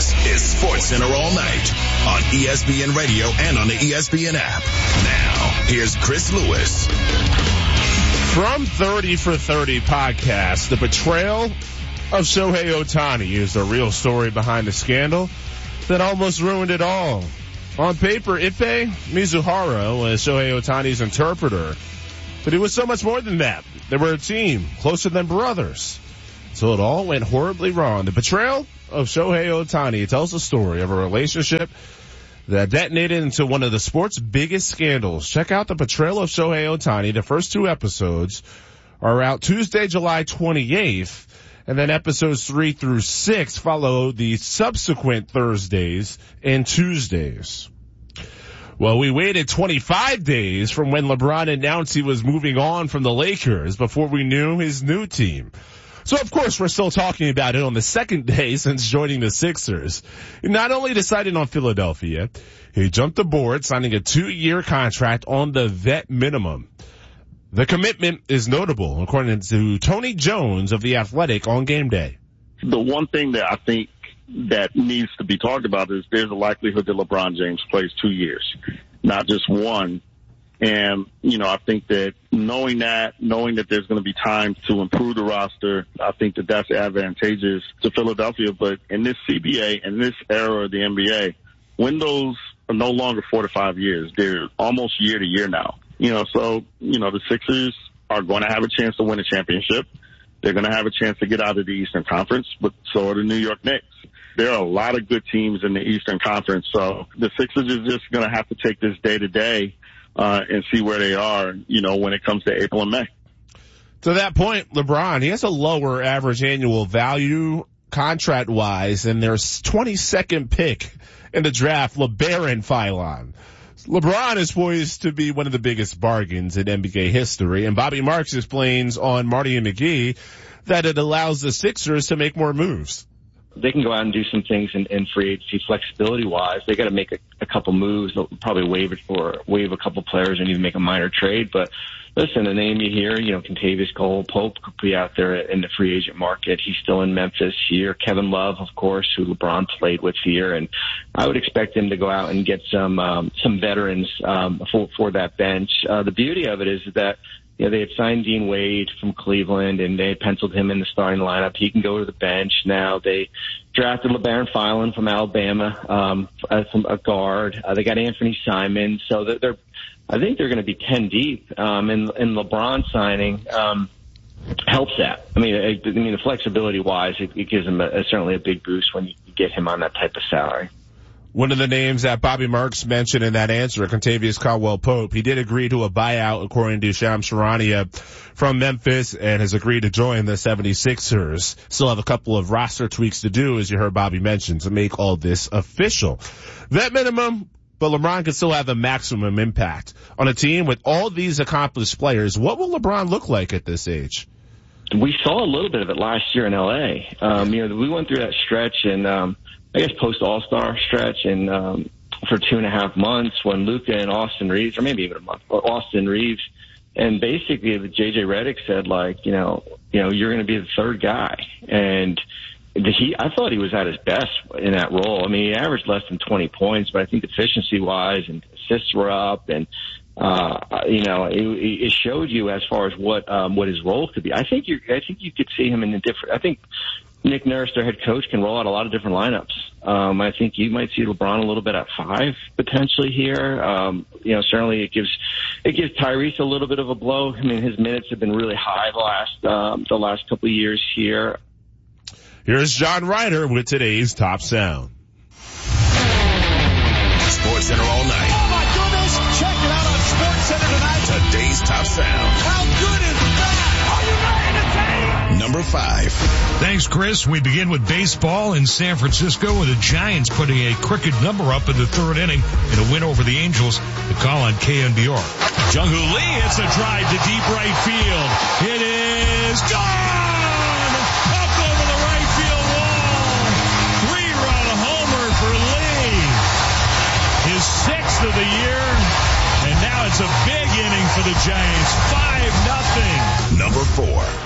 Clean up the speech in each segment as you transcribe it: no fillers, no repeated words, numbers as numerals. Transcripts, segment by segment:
This is SportsCenter All Night on ESPN Radio and on the ESPN app. Now, here's Chris Lewis. From 30 for 30 podcast, the betrayal of Shohei Ohtani is the real story behind the scandal that almost ruined it all. On paper, Ippei Mizuhara was Shohei Ohtani's interpreter, but it was so much more than that. They were a team, closer than brothers. So it all went horribly wrong. The betrayal of Shohei Ohtani tells the story of a relationship that detonated into one of the sport's biggest scandals. Check out The Betrayal of Shohei Ohtani. The first two episodes are out Tuesday, July 28th, and then episodes 3 through 6 follow the subsequent Thursdays and Tuesdays. Well, we waited 25 days from when LeBron announced he was moving on from the Lakers before we knew his new team. So, of course, we're still talking about it on the second day since joining the Sixers. He not only decided on Philadelphia, he jumped aboard, signing a 2-year contract on the vet minimum. The commitment is notable, according to Tony Jones of The Athletic on game day. The one thing that I think that needs to be talked about is there's a likelihood that LeBron James plays 2 years, not just one. And, I think that knowing that there's going to be time to improve the roster, I think that that's advantageous to Philadelphia. But in this CBA, in this era of the NBA, windows are no longer 4 to 5 years. They're almost year to year now. The Sixers are going to have a chance to win a championship. They're going to have a chance to get out of the Eastern Conference, but so are the New York Knicks. There are a lot of good teams in the Eastern Conference. So the Sixers are just going to have to take this day to day and see where they are, when it comes to April and May. To that point, LeBron, he has a lower average annual value contract-wise than their 22nd pick in the draft, LeBaron Philon. LeBron is poised to be one of the biggest bargains in NBA history, and Bobby Marks explains on Marty and McGee that it allows the Sixers to make more moves. They can go out and do some things in free agency flexibility-wise. They got to make a couple moves. They'll probably waive a couple players and even make a minor trade. But listen, the name you hear, Kentavious Cole-Pope could be out there in the free agent market. He's still in Memphis here. Kevin Love, of course, who LeBron played with here, and I would expect him to go out and get some veterans for that bench. The beauty of it is that they had signed Dean Wade from Cleveland, and they penciled him in the starting lineup. He can go to the bench now. They drafted LeBaron Philon from Alabama, from a guard. They got Anthony Simons, so I think they're going to be 10 deep. And LeBron signing helps that. I mean, the flexibility wise, it gives them certainly a big boost when you get him on that type of salary. One of the names that Bobby Marks mentioned in that answer, Kentavious Caldwell-Pope, he did agree to a buyout, according to Shams Charania from Memphis, and has agreed to join the 76ers. Still have a couple of roster tweaks to do, as you heard Bobby mention, to make all this official. That minimum, but LeBron can still have the maximum impact. On a team with all these accomplished players, what will LeBron look like at this age? We saw a little bit of it last year in L.A. We went through that stretch and I guess post-All-Star stretch and for 2.5 months when Luka and Austin Reeves, or maybe even a month, Austin Reeves, and basically the J.J. Redick said, you're going to be the third guy. And I thought he was at his best in that role. I mean, he averaged less than 20 points, but I think efficiency-wise and assists were up, and it showed you as far as what his role could be. I think you could see him in a different. I think Nick Nurse, their head coach, can roll out a lot of different lineups. I think you might see LeBron a little bit at 5 potentially here. Certainly it gives Tyrese a little bit of a blow. I mean, his minutes have been really high the last couple of years here. Here's John Ryder with today's Top Sound. SportsCenter All Night. Oh my goodness! Check it out on SportsCenter tonight. Today's Top Sound. How good is that? Are you ready to take? Number 5. Thanks, Chris. We begin with baseball in San Francisco with the Giants putting a crooked number up in the third inning in a win over the Angels. The call on KNBR. Jung-Hoo Lee hits a drive to deep right field. It is gone! Up over the right field wall. 3-run homer for Lee. His 6th of the year. And now it's a big inning for the Giants. 5-0. Number 4.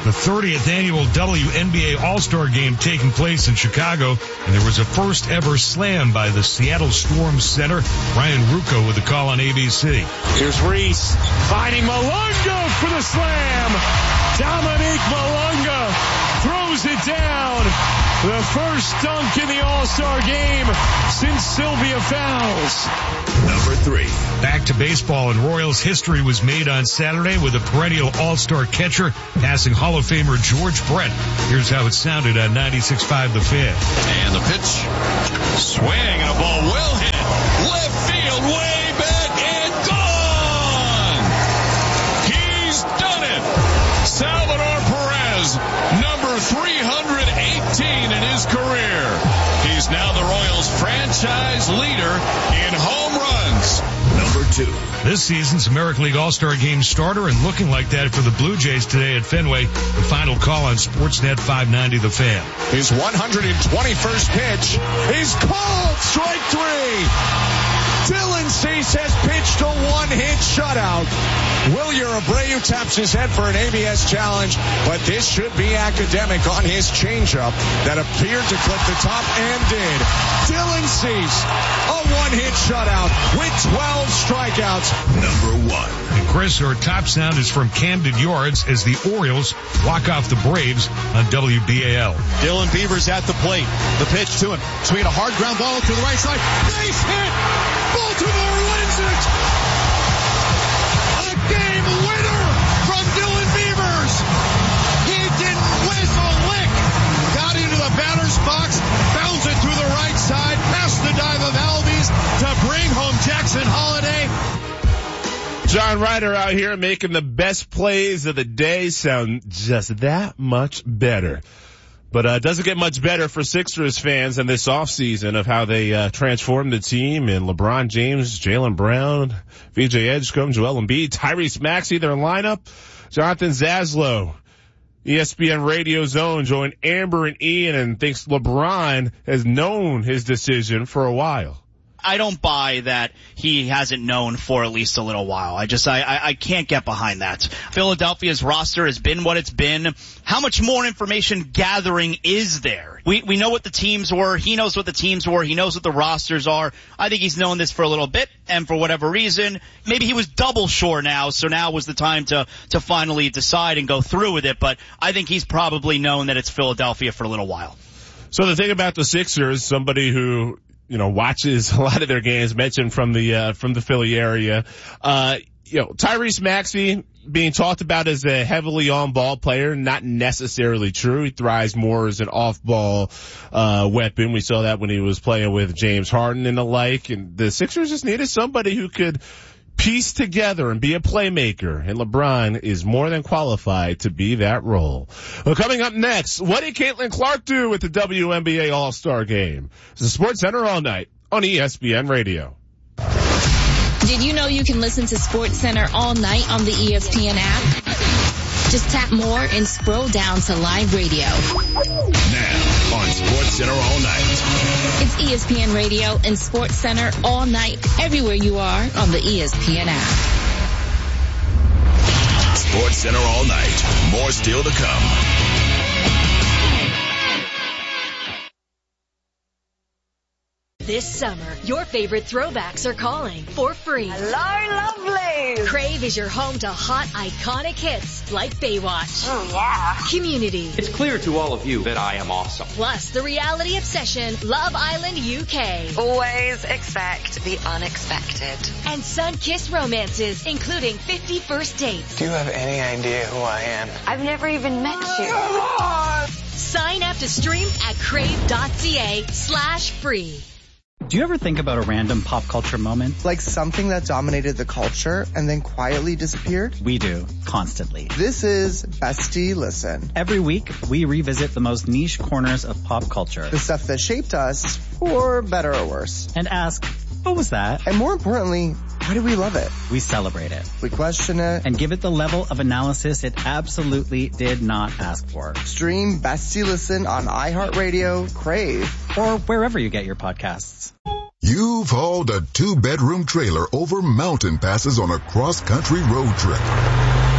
the 30th annual WNBA All-Star Game taking place in Chicago, and there was a first ever slam by the Seattle Storm center, Ryan Ruocco, with the call on ABC. Here's Reese finding Malunga for the slam. Dominique Malunga throws it down. The first dunk in the All-Star game since Sylvia Fowles. Number 3. Back to baseball, and Royals history was made on Saturday with a perennial All-Star catcher passing Hall of Famer George Brett. Here's how it sounded on 96.5 The Fan. And the pitch. Swing and a ball well hit. Left field, way back and gone. He's done it. Salvador Perez, number 318 in his career. He's now the Royals franchise leader in home runs. Number 2. This season's American League All-Star Game starter, and looking like that for the Blue Jays today at Fenway. The final call on Sportsnet 590 The Fan. His 121st pitch is called strike 3. Dylan Cease has pitched a one-hit shutout. Wilyer Abreu taps his head for an ABS challenge, but this should be academic on his changeup that appeared to clip the top and did. Dylan Cease, a one-hit shutout with 12 strikeouts. Number 1. And Chris, our top sound is from Camden Yards as the Orioles walk off the Braves on WBAL. Dylan Beavers at the plate. The pitch to him. Swinging a hard ground ball to the right side. Base hit! Baltimore wins it! A game winner from Dylan Beavers! He didn't whiz a lick! Got into the batter's box, bounds it to the right side, past the dive of Albies to bring home Jackson Holiday. John Ryder out here making the best plays of the day sound just that much better. But it doesn't get much better for Sixers fans in this offseason of how they transformed the team in LeBron James, Jaylen Brown, VJ Edgecombe, Joel Embiid, Tyrese Maxey, their lineup. Jonathan Zaslow, ESPN Radio Zone, joined Amber and Ian and thinks LeBron has known his decision for a while. I don't buy that he hasn't known for at least a little while. I can't get behind that. Philadelphia's roster has been what it's been. How much more information gathering is there? We know what the teams were. He knows what the teams were. He knows what the rosters are. I think he's known this for a little bit, and for whatever reason, maybe he was double sure now, so now was the time to finally decide and go through with it. But I think he's probably known that it's Philadelphia for a little while. So the thing about the Sixers, somebody who watches a lot of their games, mentioned from the Philly area. Tyrese Maxey being talked about as a heavily on-ball player, not necessarily true. He thrives more as an off-ball weapon. We saw that when he was playing with James Harden and the like. And the Sixers just needed somebody who could piece together and be a playmaker, and LeBron is more than qualified to be that role. Well, coming up next, what did Caitlin Clark do with the WNBA All-Star Game? It's the Sports Center all night on ESPN Radio. Did you know you can listen to Sports Center all night on the ESPN app? Just tap more and scroll down to live radio. Now on Sports Center all night. It's ESPN Radio and Sports Center all night, everywhere you are on the ESPN app. Sports Center all night. More still to come. This summer, your favorite throwbacks are calling for free. Hello, lovely. Crave is your home to hot, iconic hits like Baywatch. Oh, yeah. Community. It's clear to all of you that I am awesome. Plus, the reality obsession, Love Island UK. Always expect the unexpected. And sun-kissed romances, including 50 First Dates. Do you have any idea who I am? I've never even met you. Sign up to stream at crave.ca/free. Do you ever think about a random pop culture moment? Like something that dominated the culture and then quietly disappeared? We do, constantly. This is Bestie Listen. Every week, we revisit the most niche corners of pop culture. The stuff that shaped us, for better or worse. And ask, what was that? And more importantly, why do we love it? We celebrate it. We question it. And give it the level of analysis it absolutely did not ask for. Stream Bestie Listen on iHeartRadio, Crave, or wherever you get your podcasts. You've hauled a 2-bedroom trailer over mountain passes on a cross-country road trip.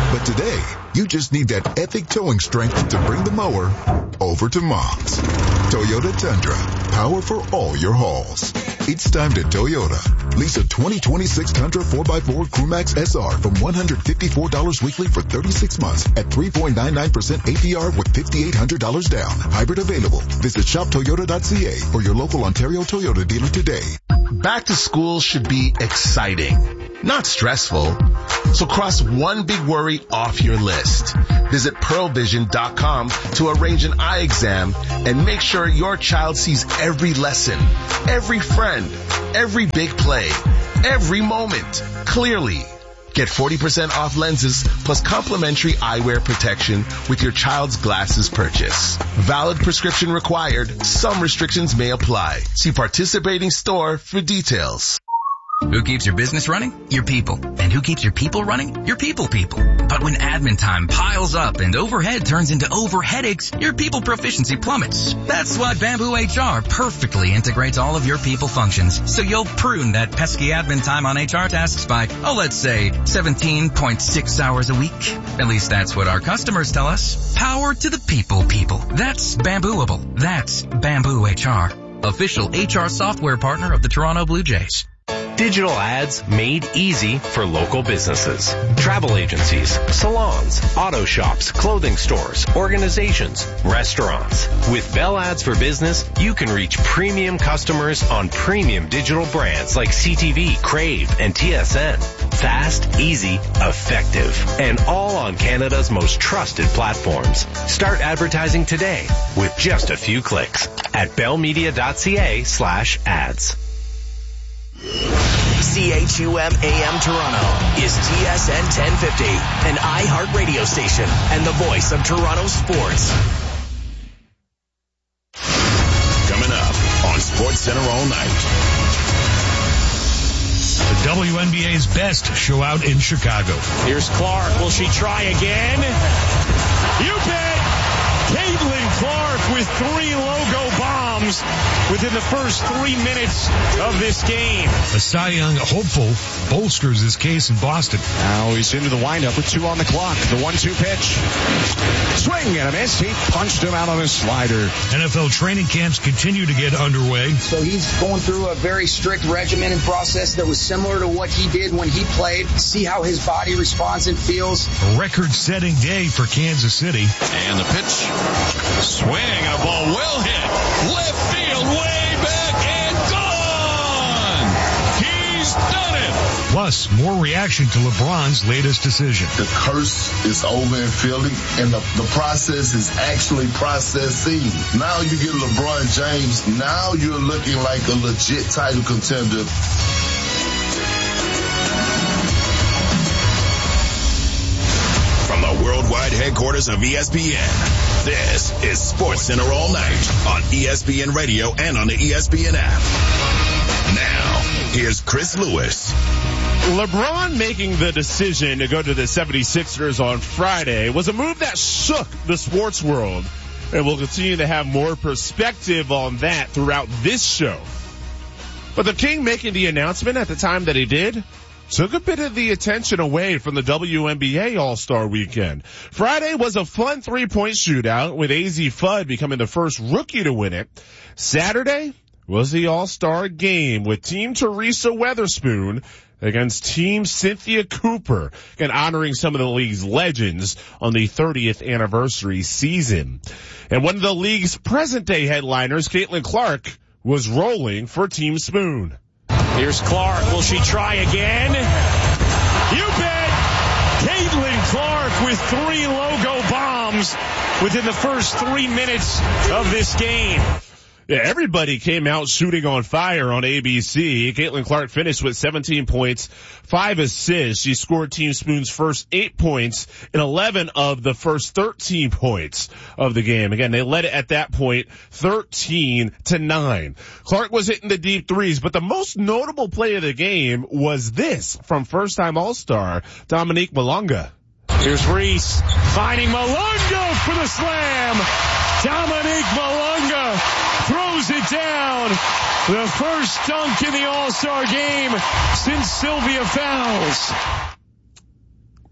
But today, you just need that epic towing strength to bring the mower over to Mom's. Toyota Tundra, power for all your hauls. It's time to Toyota. Lease a 2026 Tundra 4x4 Crewmax SR from $154 weekly for 36 months at 3.99% APR with $5,800 down. Hybrid available. Visit shoptoyota.ca or your local Ontario Toyota dealer today. Back to school should be exciting, not stressful. So cross one big worry off your list. Visit pearlvision.com to arrange an eye exam and make sure your child sees every lesson, every friend, every big play, every moment clearly. Get 40% off lenses plus complimentary eyewear protection with your child's glasses purchase. Valid prescription required. Some restrictions may apply. See participating store for details. Who keeps your business running? Your people. And who keeps your people running? Your people. But when admin time piles up and overhead turns into overheadaches, your people proficiency plummets. That's why Bamboo HR perfectly integrates all of your people functions. So you'll prune that pesky admin time on HR tasks by, let's say 17.6 hours a week. At least that's what our customers tell us. Power to the people. That's Bambooable. That's Bamboo HR. Official HR software partner of the Toronto Blue Jays. Digital ads made easy for local businesses. Travel agencies, salons, auto shops, clothing stores, organizations, restaurants. With Bell Ads for Business, you can reach premium customers on premium digital brands like CTV, Crave, and TSN. Fast, easy, effective, and all on Canada's most trusted platforms. Start advertising today with just a few clicks at bellmedia.ca/ads. CHUM AM Toronto is TSN 1050, an iHeart radio station and the voice of Toronto sports. Coming up on SportsCenter all night. The WNBA's best show out in Chicago. Here's Clark. Will she try again? You bet! Caitlin Clark with 3 logo bombs within the first 3 minutes of this game. A Cy Young hopeful bolsters his case in Boston. Now he's into the windup with 2 on the clock. The 1-2 pitch. Swing and a miss. He punched him out on his slider. NFL training camps continue to get underway. So he's going through a very strict regimen and process that was similar to what he did when he played. See how his body responds and feels. A record-setting day for Kansas City. And the pitch. Swing and a ball well hit. Left field way back and gone. He's done it. Plus, more reaction to LeBron's latest decision. The curse is over in Philly, and the process is actually processing. Now you get LeBron James. Now you're looking like a legit title contender. From the worldwide headquarters of ESPN, this is SportsCenter all night on ESPN Radio and on the ESPN app. Now, here's Chris Lewis. LeBron making the decision to go to the 76ers on Friday was a move that shook the sports world, and we'll continue to have more perspective on that throughout this show. But the King making the announcement at the time that he did took a bit of the attention away from the WNBA All-Star Weekend. Friday was a fun 3-point shootout with AZ Fudd becoming the first rookie to win it. Saturday was the All-Star Game with Team Teresa Weatherspoon against Team Cynthia Cooper, and honoring some of the league's legends on the 30th anniversary season. And one of the league's present-day headliners, Caitlin Clark, was rolling for Team Spoon. Here's Clark. Will she try again? You bet! Caitlin Clark with 3 logo bombs within the first 3 minutes of this game. Yeah, everybody came out shooting on fire on ABC. Caitlin Clark finished with 17 points, 5 assists. She scored Team Spoon's first 8 points and 11 of the first 13 points of the game. Again, they led it at that point 13-9. Clark was hitting the deep threes, but the most notable play of the game was this from first-time All-Star Dominique Malonga. Here's Reese finding Malonga for the slam. Dominique Malonga throws it down. The first dunk in the All-Star game since Sylvia Fowles.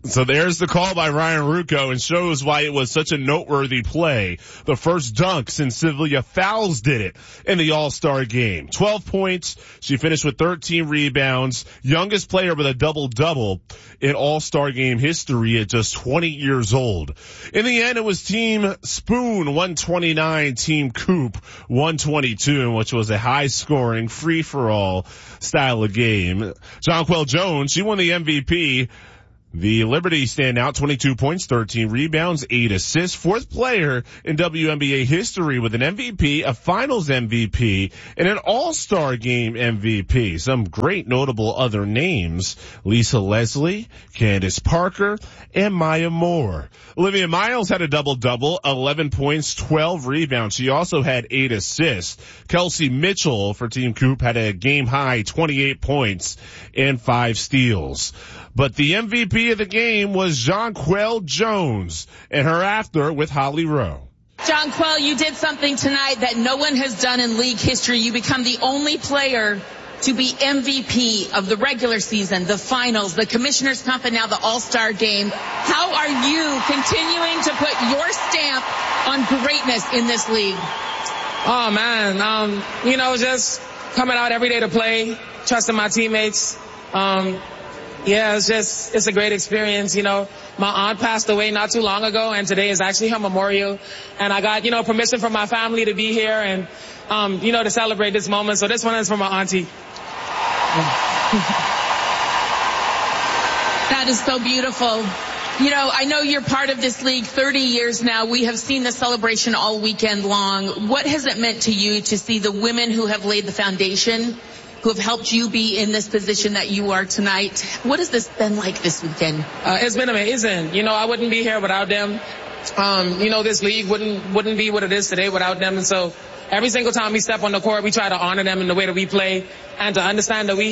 So there's the call by Ryan Ruocco and shows why it was such a noteworthy play. The first dunk since Sylvia Fowles did it in the All-Star game. 12 points. She finished with 13 rebounds. Youngest player with a double-double in All-Star game history at just 20 years old. In the end, it was Team Spoon 129, Team Coop 122, which was a high-scoring, free-for-all style of game. Jonquel Jones, she won the MVP. The Liberty standout, 22 points, 13 rebounds, 8 assists, fourth player in WNBA history with an MVP, a finals MVP, and an all-star game MVP. Some great notable other names: Lisa Leslie, Candace Parker, and Maya Moore. Olivia Miles had a double-double, 11 points, 12 rebounds. She also had 8 assists. Kelsey Mitchell for Team Coop had a game-high 28 points and 5 steals. But the MVP of the game was Jonquel Jones, and her after with Holly Rowe. Jonquel, you did something tonight that no one has done in league history. You become the only player to be MVP of the regular season, the finals, the Commissioner's Cup, and now the All-Star game. How are you continuing to put your stamp on greatness in this league? Oh, man. Just coming out every day to play, trusting my teammates. Yeah, it's a great experience. My aunt passed away not too long ago, and today is actually her memorial. And I got, permission from my family to be here and, to celebrate this moment. So this one is for my auntie. That is so beautiful. I know you're part of this league 30 years now. We have seen the celebration all weekend long. What has it meant to you to see the women who have laid the foundation, who have helped you be in this position that you are tonight? What has this been like this weekend? It's been amazing. I wouldn't be here without them. This league wouldn't be what it is today without them. And so every single time we step on the court, we try to honor them in the way that we play and to understand that we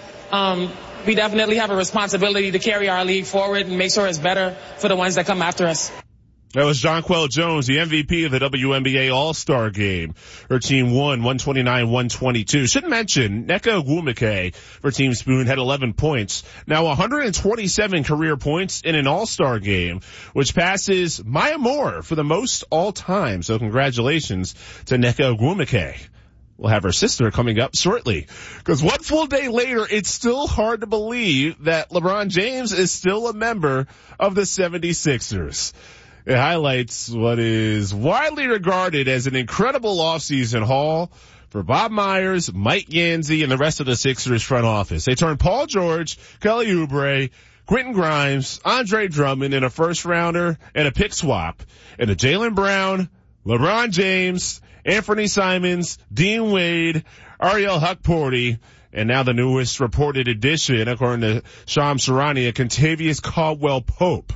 definitely have a responsibility to carry our league forward and make sure it's better for the ones that come after us. That was Jonquel Jones, the MVP of the WNBA All-Star Game. Her team won 129-122. Should mention, Nneka Ogwumike for Team Spoon had 11 points. Now 127 career points in an All-Star Game, which passes Maya Moore for the most all-time. So congratulations to Nneka Ogwumike. We'll have her sister coming up shortly. Because one full day later, it's still hard to believe that LeBron James is still a member of the 76ers. It highlights what is widely regarded as an incredible offseason haul for Bob Myers, Mike Yancey, and the rest of the Sixers front office. They turned Paul George, Kelly Oubre, Quentin Grimes, Andre Drummond in a first-rounder and a pick swap, and a Jaylen Brown, LeBron James, Anthony Simons, Dean Wade, Ariel Hukporty, and now the newest reported addition, according to Shams Charania, Kentavious Caldwell-Pope.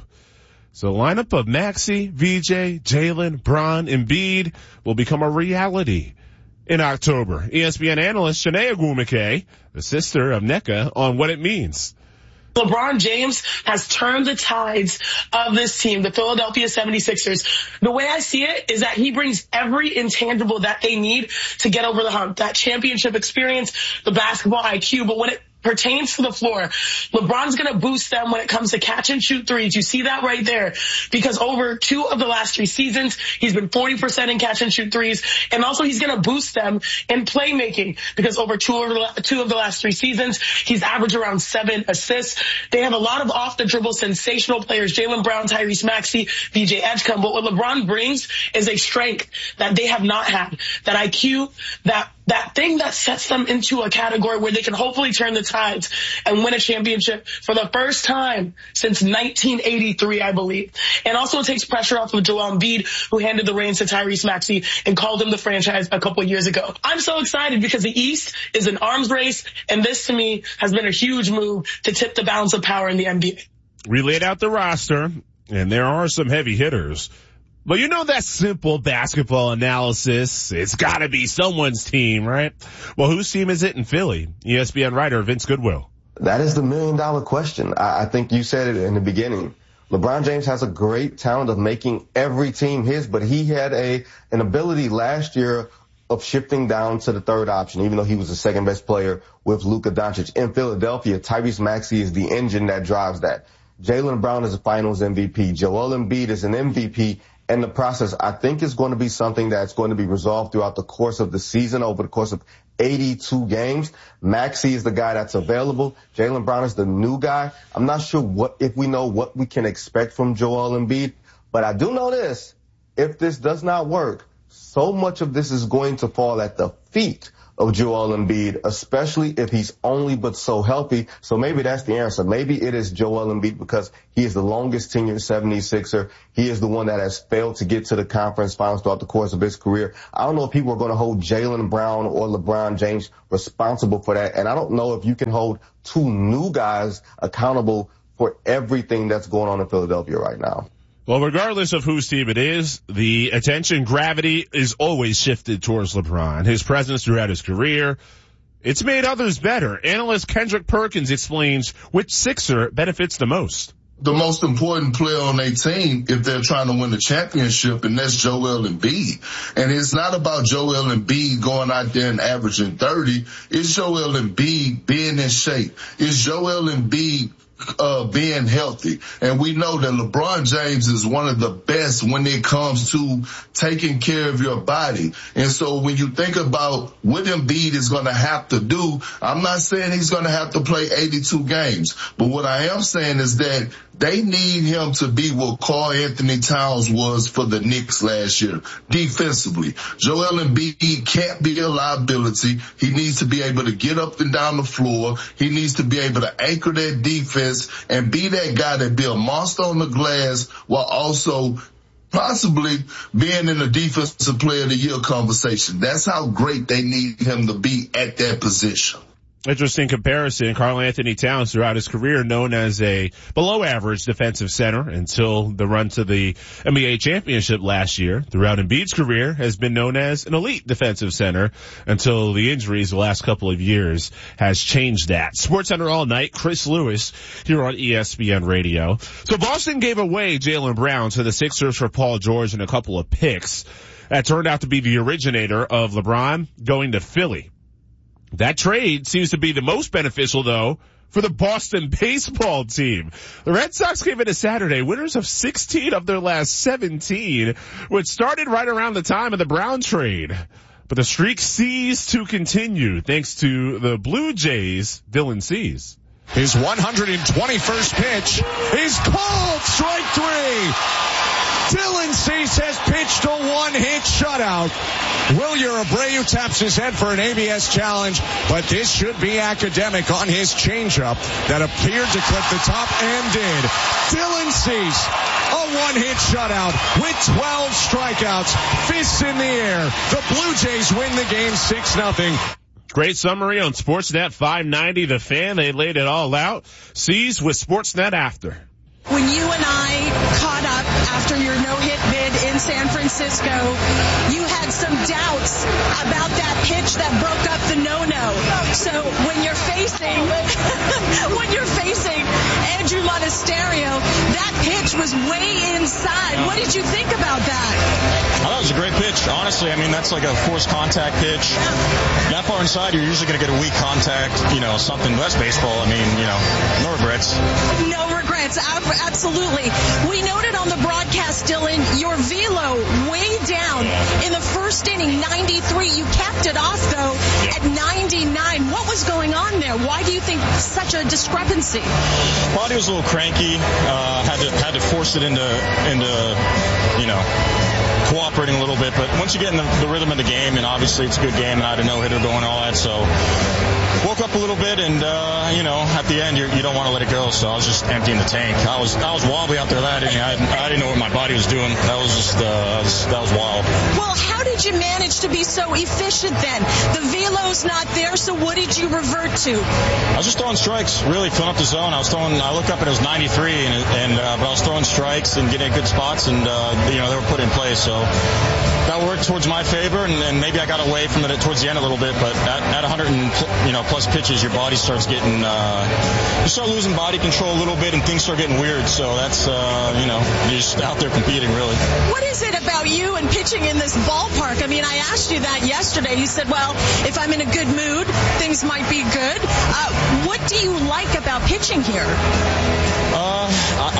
So lineup of Maxey, VJ, Jalen, Bron, Embiid will become a reality in October. ESPN analyst Chiney Ogwumike, the sister of Nneka, on what it means. LeBron James has turned the tides of this team, the Philadelphia 76ers. The way I see it is that he brings every intangible that they need to get over the hump. That championship experience, the basketball IQ, but when it pertains to the floor, LeBron's going to boost them when it comes to catch and shoot threes. You see that right there, because over 2 of the last 3 seasons, he's been 40% in catch and shoot threes. And also he's going to boost them in playmaking, because over 2 of the last 3 seasons, he's averaged around 7 assists. They have a lot of off the dribble sensational players, Jaylen Brown, Tyrese Maxey, VJ Edgecombe. But what LeBron brings is a strength that they have not had, that IQ, that thing that sets them into a category where they can hopefully turn the tides and win a championship for the first time since 1983, I believe. And also takes pressure off of Joel Embiid, who handed the reins to Tyrese Maxey and called him the franchise a couple of years ago. I'm so excited because the East is an arms race, and this to me has been a huge move to tip the balance of power in the NBA. We laid out the roster, and there are some heavy hitters. But that simple basketball analysis, it's gotta be someone's team, right? Well, whose team is it in Philly? ESPN writer Vince Goodwill. That is the $1 million question. I think you said it in the beginning. LeBron James has a great talent of making every team his, but he had an ability last year of shifting down to the third option, even though he was the second best player with Luka Doncic. In Philadelphia, Tyrese Maxey is the engine that drives that. Jaylen Brown is a finals MVP. Joel Embiid is an MVP. And the process, I think, is going to be something that's going to be resolved throughout the course of the season, over the course of 82 games. Maxey is the guy that's available. Jaylen Brown is the new guy. I'm not sure if we know what we can expect from Joel Embiid, but I do know this. If this does not work, so much of this is going to fall at the feet of Joel Embiid, especially if he's only but so healthy. So maybe that's the answer. Maybe it is Joel Embiid because he is the longest tenured 76er. He is the one that has failed to get to the conference finals throughout the course of his career. I don't know if people are going to hold Jaylen Brown or LeBron James responsible for that. And I don't know if you can hold two new guys accountable for everything that's going on in Philadelphia right now. Well, regardless of whose team it is, the attention gravity is always shifted towards LeBron. His presence throughout his career, it's made others better. Analyst Kendrick Perkins explains which Sixer benefits the most. The most important player on their team if they're trying to win the championship, and that's Joel Embiid. And it's not about Joel Embiid going out there and averaging 30. It's Joel Embiid being in shape. It's Joel Embiid being healthy. And we know that LeBron James is one of the best when it comes to taking care of your body. And so when you think about what Embiid is going to have to do, I'm not saying he's going to have to play 82 games. But what I am saying is that they need him to be what Karl Anthony Towns was for the Knicks last year, defensively. Joel Embiid can't be a liability. He needs to be able to get up and down the floor. He needs to be able to anchor that defense and be that guy that be a monster on the glass while also possibly being in the defensive player of the year conversation. That's how great they need him to be at that position. Interesting comparison. Karl Anthony Towns throughout his career known as a below average defensive center until the run to the NBA championship last year. Throughout Embiid's career has been known as an elite defensive center until the injuries the last couple of years has changed that. SportsCenter all night. Chris Lewis here on ESPN Radio. So Boston gave away Jaylen Brown to the Sixers for Paul George and a couple of picks. That turned out to be the originator of LeBron going to Philly. That trade seems to be the most beneficial, though, for the Boston baseball team. The Red Sox came into Saturday winners of 16 of their last 17, which started right around the time of the Brown trade. But the streak ceased to continue thanks to the Blue Jays' Dylan Cease. His 121st pitch is called strike three. Dylan Cease has pitched a one-hit shutout. Wilyer Abreu taps his head for an ABS challenge, but this should be academic on his changeup that appeared to clip the top and did. Dylan Cease, a one-hit shutout with 12 strikeouts, fists in the air. The Blue Jays win the game 6-0. Great summary on Sportsnet 590. The Fan, they laid it all out. Cease with Sportsnet after. When you and I caught up after your no-hit bid in San Francisco, you had some doubts about that pitch that broke up the no-no. So when you're facing Andrew Monasterio, that pitch was way inside. What did you think about that? I thought it was a great pitch. Honestly, I mean, that's like a forced contact pitch. That far inside, you're usually going to get a weak contact, something. That's baseball. I mean, no regrets. No regrets. Absolutely. We noted on the broadcast, Dylan, your velo way down in the first inning, 93. You capped it off, though, at 99. What was going on there? Why do you think such a discrepancy? Body was a little cranky. Had to force it into cooperating a little bit. But once you get in the rhythm of the game, and obviously it's a good game, and I had a no-hitter going, all that, so woke up a little bit, and at the end you don't want to let it go, so I was just emptying the tank. I was wobbly out there that inning. I didn't know what my body was doing. That was just that was wild. Well, how did you manage to be so efficient then? The velo's not there, so what did you revert to? I was just throwing strikes, really filling up the zone. I looked up and it was 93, but I was throwing strikes and getting good spots, and they were put in place, so that worked towards my favor, and maybe I got away from it towards the end a little bit, but at 100 plus pitches, your body starts getting, you start losing body control a little bit, and things start getting weird. So that's, you're just out there competing, really. What is it about you and pitching in this ballpark? I mean, I asked you that yesterday. You said, well, if I'm in a good mood, things might be good. What do you like about pitching here?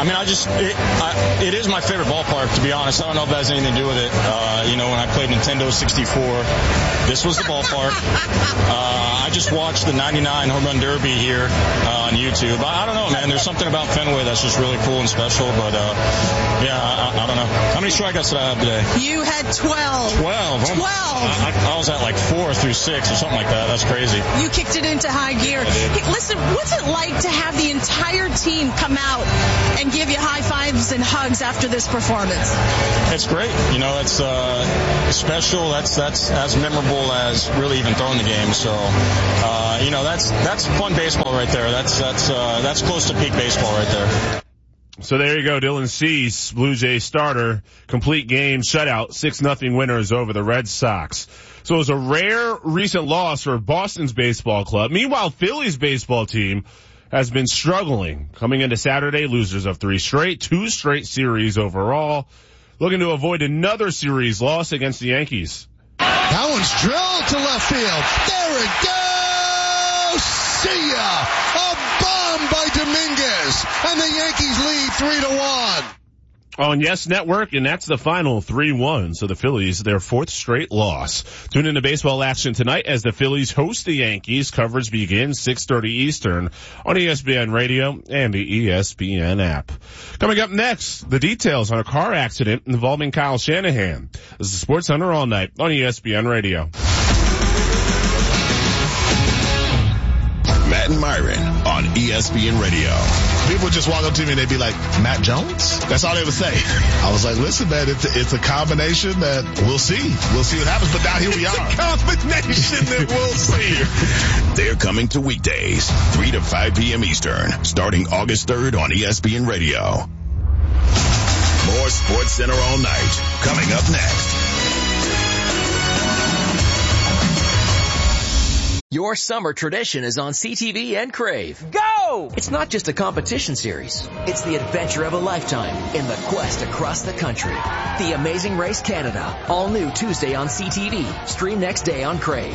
I mean, it is my favorite ballpark, to be honest. I don't know if that has anything to do with it. When I played Nintendo 64, this was the ballpark. I just watched the 99 Home Run Derby here on YouTube. I don't know, man. There's something about Fenway that's just really cool and special, but I don't know. How many strikeouts did I have today? You had 12. 12? 12. I was at like 4 through 6 or something like that. That's crazy. You kicked it into high gear. Hey, listen, what's it like to have the entire team come out and give you high fives and hugs after this performance? It's great. It's special. That's as memorable as really even throwing the game. So, that's fun baseball right there. That's close to peak baseball right there. So there you go, Dylan Cease, Blue Jays starter, complete game shutout, 6-0 winners over the Red Sox. So it was a rare recent loss for Boston's baseball club. Meanwhile, Philly's baseball team has been struggling. Coming into Saturday, losers of 3 straight, 2 straight series overall, looking to avoid another series loss against the Yankees. That one's drilled to left field. There it goes! See ya! A bomb by Dominguez, and the Yankees lead 3-1. On Yes Network, and that's the final 3-1. So the Phillies, their 4th straight loss. Tune into baseball action tonight as the Phillies host the Yankees. Coverage begins 6:30 Eastern on ESPN Radio and the ESPN app. Coming up next, the details on a car accident involving Kyle Shanahan. This is Sports Center all night on ESPN Radio. Matt and Myron on ESPN Radio. People would just walk up to me and they'd be like, Matt Jones? That's all they would say. I was like, listen, man, it's a combination that we'll see. We'll see what happens, but now here we are. It's a combination that we'll see. They're coming to weekdays, 3 to 5 p.m. Eastern, starting August 3rd on ESPN Radio. More Sports Center all night, coming up next. Your summer tradition is on CTV and Crave. Go! It's not just a competition series. It's the adventure of a lifetime in the quest across the country. The Amazing Race Canada. All new Tuesday on CTV. Stream next day on Crave.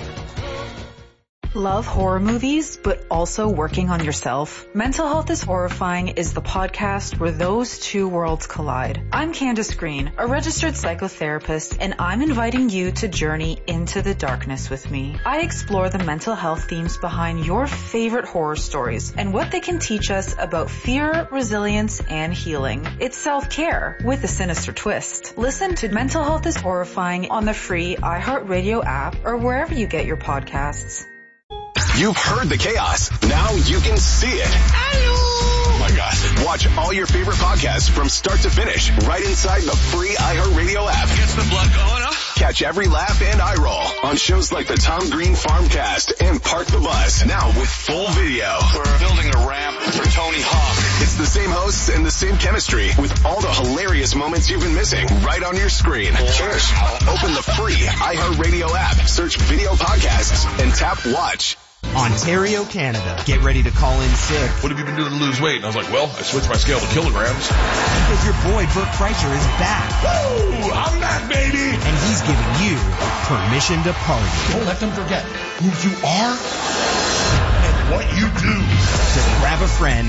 Love horror movies, but also working on yourself? Mental Health is Horrifying is the podcast where those two worlds collide. I'm Candace Green, a registered psychotherapist, and I'm inviting you to journey into the darkness with me. I explore the mental health themes behind your favorite horror stories and what they can teach us about fear, resilience, and healing. It's self-care with a sinister twist. Listen to Mental Health is Horrifying on the free iHeartRadio app or wherever you get your podcasts. You've heard the chaos. Now you can see it. Hello! Oh my God. Watch all your favorite podcasts from start to finish right inside the free iHeartRadio app. Gets the blood going, huh? Catch every laugh and eye roll on shows like the Tom Green Farmcast and Park the Bus. Now with full video. We're building a ramp for Tony Hawk. It's the same hosts and the same chemistry with all the hilarious moments you've been missing right on your screen. Cheers. Open the free iHeartRadio app, search video podcasts, and tap watch. Ontario, Canada. Get ready to call in sick. What have you been doing to lose weight? And I was like, well, I switched my scale to kilograms. Because your boy, Bert Kreischer, is back. Woo! I'm back, baby! And he's giving you permission to party. Don't let them forget who you are and what you do. So grab a friend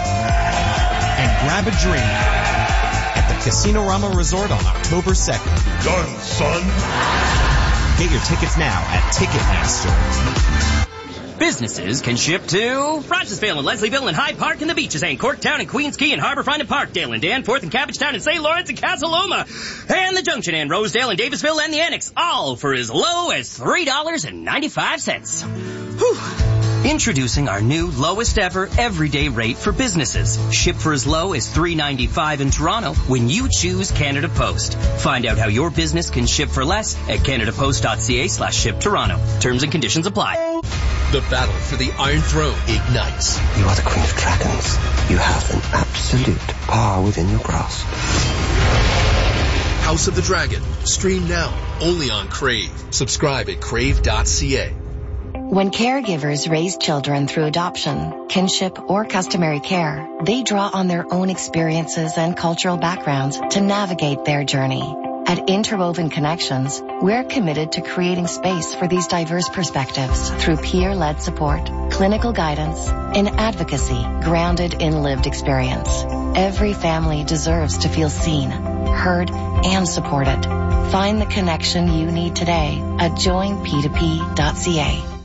and grab a drink at the Casino-Rama Resort on October 2nd. Done, son. Get your tickets now at Ticketmaster. Businesses can ship to Rogersville and Leslieville and Hyde Park and the Beaches and Corktown and Queens Quay and Harborfront and Parkdale and Danforth and Cabbagetown and St. Lawrence and Casaloma and the Junction and Rosedale and Davisville and the Annex, all for as low as $3.95. Whew. Introducing our new lowest ever everyday rate for businesses. Ship for as low as $3.95 in Toronto when you choose Canada Post. Find out how your business can ship for less at canadapost.ca/ship-Toronto. Terms and conditions apply. The battle for the Iron Throne ignites. You are the Queen of Dragons. You have an absolute power within your grasp. House of the Dragon. Stream now. Only on Crave. Subscribe at crave.ca. When caregivers raise children through adoption, kinship, or customary care, they draw on their own experiences and cultural backgrounds to navigate their journey. At Interwoven Connections, we're committed to creating space for these diverse perspectives through peer-led support, clinical guidance, and advocacy grounded in lived experience. Every family deserves to feel seen, heard, and supported. Find the connection you need today at joinp2p.ca.